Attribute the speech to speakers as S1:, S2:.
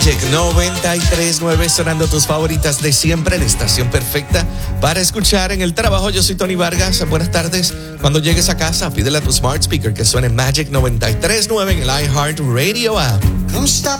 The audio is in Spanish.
S1: Check 93.9 sonando tus favoritas de siempre, la estación perfecta para escuchar en el trabajo. Yo soy Tony Vargas. Buenas tardes. Cuando llegues a casa, pídele a tu smart speaker que suene Magic 93.9 en el iHeart Radio app.
S2: Come stop